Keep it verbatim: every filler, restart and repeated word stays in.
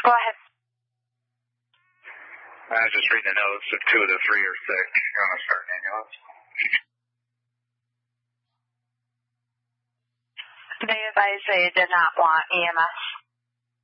Go ahead. I was just reading the notes. If two of the three are sick, you're going to start an ambulance. They advised they did not want E M S.